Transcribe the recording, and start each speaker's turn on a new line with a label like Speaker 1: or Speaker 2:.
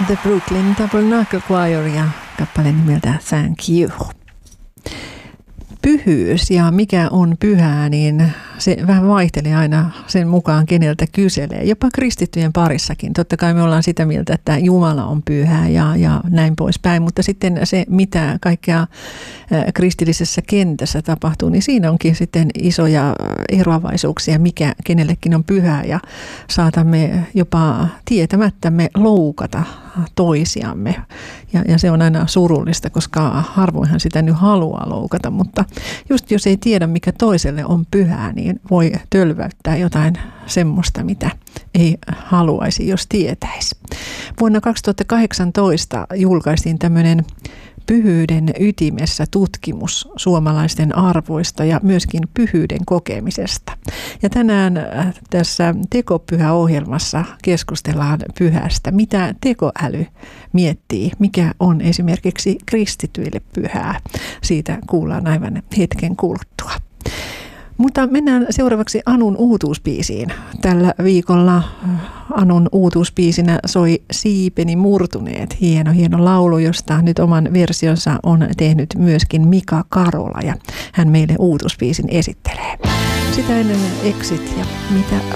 Speaker 1: The Brooklyn Tabernacle Choir ja kappale nimeltä Thank You. Pyhyys ja mikä on pyhää, niin se vähän vaihtelee aina sen mukaan, keneltä kyselee. Jopa kristittyjen parissakin. Totta kai me ollaan sitä mieltä, että Jumala on pyhää ja näin poispäin. Mutta sitten se, mitä kaikkea kristillisessä kentässä tapahtuu, niin siinä onkin sitten isoja eroavaisuuksia, mikä kenellekin on pyhää. Ja saatamme jopa tietämättämme loukata toisiamme. Ja se on aina surullista, koska harvoinhan sitä nyt haluaa loukata, mutta just jos ei tiedä, mikä toiselle on pyhää, niin voi tölväyttää jotain semmoista, mitä ei haluaisi, jos tietäisi. Vuonna 2018 julkaistiin tämmöinen Pyhyyden ytimessä tutkimus suomalaisten arvoista ja myöskin pyhyyden kokemisesta. Ja tänään tässä Tekopyhä-ohjelmassa keskustellaan pyhästä. Mitä tekoäly miettii, mikä on esimerkiksi kristityille pyhää. Siitä kuullaan aivan hetken kuluttua. Mutta mennään seuraavaksi Anun uutuusbiisiin. Tällä viikolla Anun uutuusbiisinä soi Siipeni murtuneet. Hieno laulu, josta nyt oman versionsa on tehnyt myöskin Mika Karola ja hän meille uutuusbiisin esittelee. Sitä ennen Exit ja mitä